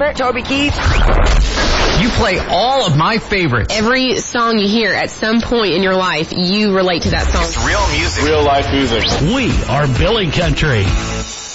Lambert, Toby Keith. You play all of my favorites. Every song you hear at some point in your life, you relate to that song. It's real music. Real life music. We are Billy Country.